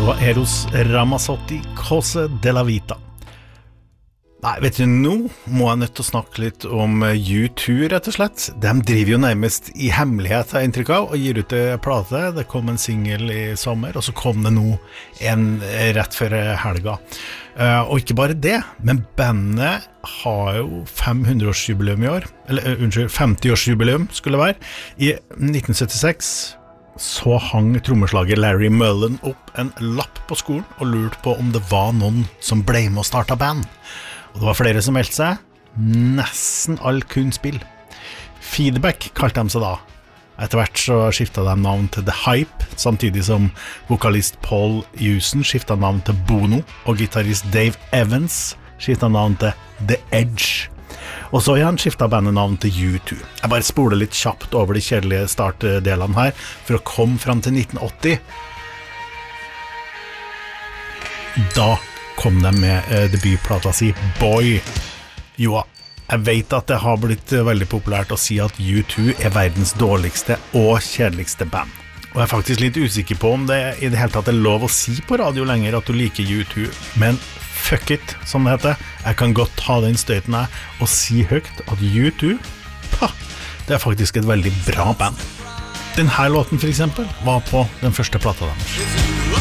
Det var Eros Ramazzotti, Cose della Vita. Nei, vet du, nå må jeg nødt til å snakke litt om U2, rett og slett. De driver jo nærmest i hemmelighet, har jeg inntrykk av, og gir ut en plate. Det kom en single i sommer, og så kom det nå en rett før helga. Og ikke bare det, men bandet har jo 500-årsjubileum i år, eller 50-årsjubileum skulle det være. I 1976 så hang trommeslager Larry Mullen opp en lapp på skolen og lurte på om det var noen som ble med å starte band. Og det var flere som meldte seg. Nesten all kunne spille. Feedback kalte de seg da. Etter hvert så skiftet de navn til The Hype, samtidig som vokalist Paul Hewson skiftet navn til Bono, og gitarist Dave Evans skiftet navn til The Edge. Og så igjen skiftet bandet navn til U2. Jeg bare spoler litt kjapt over de kjedelige startdelene her, for å komme frem til 1980. Da kom de med debutplata si Boy. Jo, jeg vet at det har blitt veldig populært å si at U2 er verdens dårligste og kjedeligste band. Og jeg er faktisk litt usikker på om det i det hele tatt er lov å si på radio lenger at du liker U2, men fuck it, som det heter. Jeg kan godt ta den støyten her og si høyt at U2, det er faktisk et veldig bra band. Denne låten for eksempel var på den første plata deres.